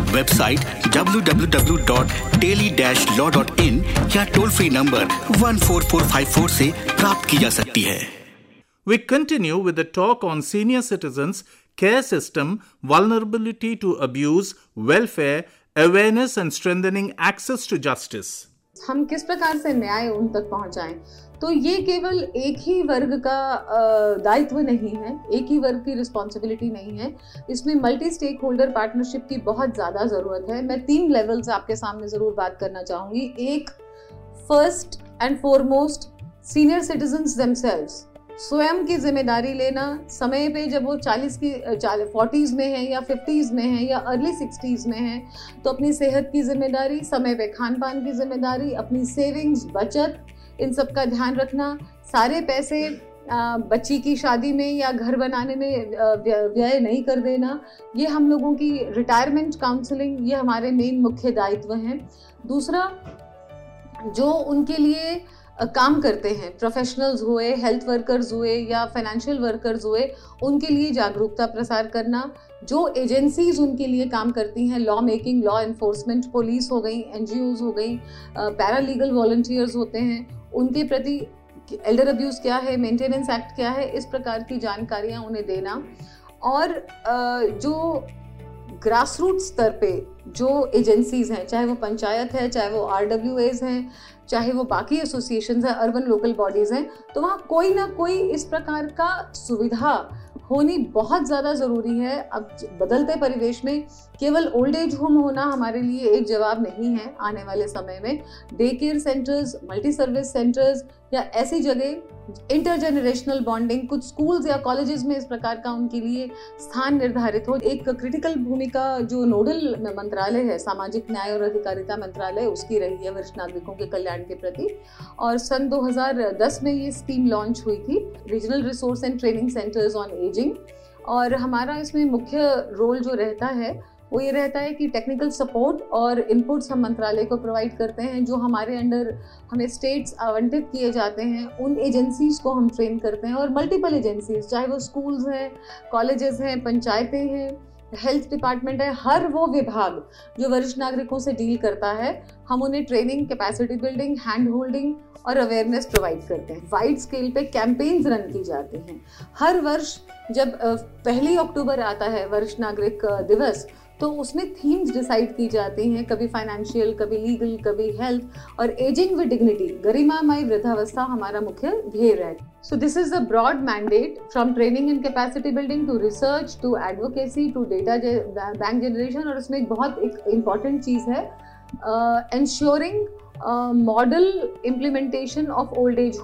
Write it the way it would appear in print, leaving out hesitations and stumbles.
Website www.daily-law.in या toll free number 14454 से प्राप्त की जा सकती है। We continue with the talk on senior citizens care system, vulnerability to abuse, welfare, awareness and strengthening access to justice. हम किस प्रकार से न्याय उन तक पहुंचाएं, तो ये केवल एक ही वर्ग का दायित्व नहीं है, एक ही वर्ग की रिस्पॉन्सिबिलिटी नहीं है। इसमें मल्टी स्टेक होल्डर पार्टनरशिप की बहुत ज़्यादा ज़रूरत है। मैं 3 लेवल्स आपके सामने ज़रूर बात करना चाहूँगी। एक, first and foremost, senior citizens themselves, स्वयं की जिम्मेदारी लेना। समय पे जब वो 40s में है या 50s में है या अर्ली 60s में है, तो अपनी सेहत की जिम्मेदारी, समय पे खान पान की जिम्मेदारी, अपनी सेविंग्स, बचत, इन सब का ध्यान रखना। सारे पैसे बच्ची की शादी में या घर बनाने में व्यय नहीं कर देना। ये हम लोगों की रिटायरमेंट काउंसलिंग, ये हमारे मेन मुख्य दायित्व हैं। दूसरा, जो उनके लिए काम करते हैं, प्रोफेशनल्स हुए, हेल्थ वर्कर्स हुए या फाइनेंशियल वर्कर्स हुए, उनके लिए जागरूकता प्रसार करना। जो एजेंसीज उनके लिए काम करती हैं, law making, law enforcement, police हो गई, NGOs हो गई, पैरालीगल वॉलंटियर्स होते हैं, उनके प्रति एल्डर अब्यूज़ क्या है, मेंटेनेंस एक्ट क्या है, इस प्रकार की जानकारियाँ उन्हें देना। और जो ग्रास रूट स्तर पे जो एजेंसीज हैं, चाहे वो पंचायत है, चाहे वो RWAs हैं, चाहे वो बाकी एसोसिएशंस हैं, अर्बन लोकल बॉडीज़ हैं, तो वहाँ कोई ना कोई इस प्रकार का सुविधा होनी बहुत ज़्यादा ज़रूरी है। अब बदलते परिवेश में केवल ओल्ड एज होम होना हमारे लिए एक जवाब नहीं है। आने वाले समय में day care centres, multi service centres या ऐसी जगह, इंटरजेनरेशनल बॉन्डिंग, कुछ स्कूल्स या कॉलेजेस में इस प्रकार का उनके लिए स्थान निर्धारित हो। एक क्रिटिकल भूमिका जो नोडल मंत्रालय है, सामाजिक न्याय और अधिकारिता मंत्रालय, उसकी रही है वरिष्ठ नागरिकों के कल्याण के प्रति। और सन 2010 में ये स्कीम लॉन्च हुई थी, regional resource and training centres on ageing. और हमारा इसमें मुख्य रोल जो रहता है वो ये रहता है कि टेक्निकल सपोर्ट और इनपुट्स हम मंत्रालय को प्रोवाइड करते हैं। जो हमारे अंडर हमें स्टेट्स आवंटित किए जाते हैं, उन एजेंसीज़ को हम ट्रेन करते हैं। और मल्टीपल एजेंसीज, चाहे वो स्कूल्स हैं, कॉलेजेस हैं, पंचायतें हैं, हेल्थ डिपार्टमेंट है, हर वो विभाग जो वरिष्ठ नागरिकों से डील करता है, हम उन्हें training, capacity building, hand holding और अवेयरनेस प्रोवाइड करते हैं। वाइड स्केल पे कैंपेन्स रन की जाती हैं। हर वर्ष जब 1 अक्टूबर आता है वरिष्ठ नागरिक दिवस, तो उसमें थीम्स डिसाइड की जाती हैं, कभी फाइनेंशियल, कभी लीगल, कभी हेल्थ। और एजिंग विद डिग्निटी, गरिमामय वृद्धावस्था हमारा मुख्य ध्येय है। So this is the broad mandate, from training and capacity building to research to advocacy to data bank generation. और इसमें एक इम्पॉर्टेंट चीज़ है, ensuring model implementation of old age